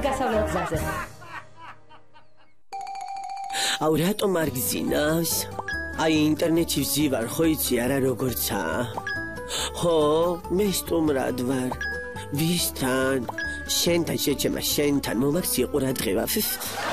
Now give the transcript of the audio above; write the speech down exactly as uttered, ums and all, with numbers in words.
გასავლელ გზაზე. აუ რატომ არ გძინავს? აი ინტერნეტში ვზივარ, ხო იცი არა როგორცაა? ხო, მე სტუმრად ვარ. ვისთან? შენთან შეჩემა შენთან მომაქვს იყურადღება.